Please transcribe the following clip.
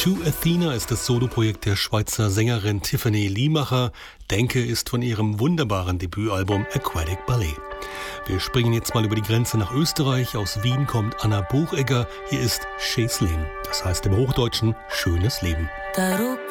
To Athena ist das Soloprojekt der Schweizer Sängerin Tiffany Liemacher. Denke ist von ihrem wunderbaren Debütalbum Aquatic Ballet. Wir springen jetzt mal über die Grenze nach Österreich. Aus Wien kommt Anna Buchegger. Hier ist Schönes Leben. Das heißt im Hochdeutschen schönes Leben. Der